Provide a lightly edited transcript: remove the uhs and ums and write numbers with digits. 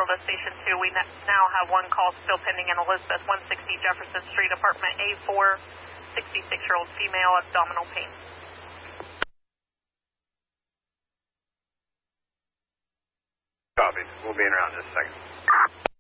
to Station 2. We now have one call still pending in Elizabeth, 160 Jefferson Street, apartment A4, 66-year-old female, abdominal pain. Copy. We'll be in around in just a second.